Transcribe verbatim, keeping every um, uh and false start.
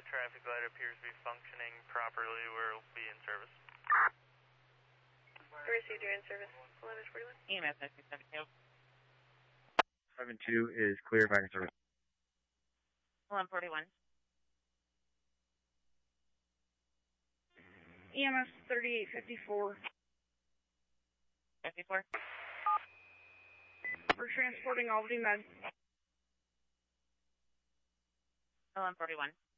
that traffic light appears to be functioning properly. We'll be in service. Received, you're in service. eleven forty-one. E M S nine six seven two. seven two is clear, back in service. eleven forty-one. E M S thirty-eight fifty-four. fifty-four. We're transporting Albany Med. eleven forty-one.